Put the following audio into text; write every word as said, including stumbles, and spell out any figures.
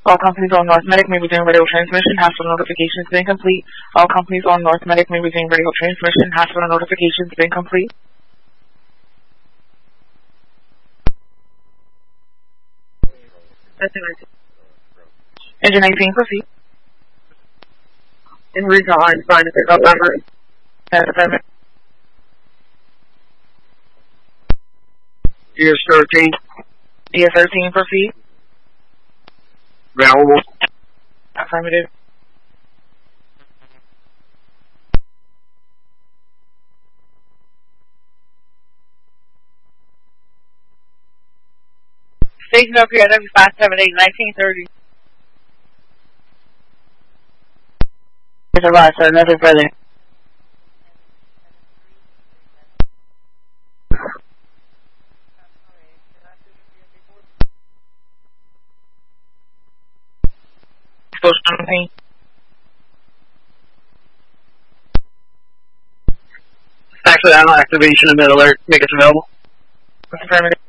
All companies on North Medic may be doing radio transmission. Hospital notifications been complete. All companies on North Medic may be doing radio transmission. Hospital notifications been complete. Engine nineteen, proceed. In regional line, fine to pick up number. D S thirteen. D S thirteen, proceed. Available. Affirmative. Station up here, W five seven eight, nineteen thirty. There's a lot, sir. Nothing further. Post Accidental activation of mid alert. Make us available. Affirmative.